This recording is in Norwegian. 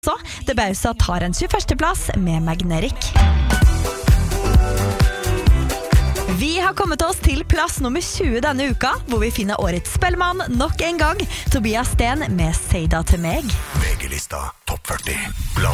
Så The Bausa tar en 21. plass med Magnetic. Vi har kommet oss til plass nummer 20 denne uka, hvor vi finner årets spellemann nok en gang, Tobias Sten med Seida til meg. VG-lista Topp 40.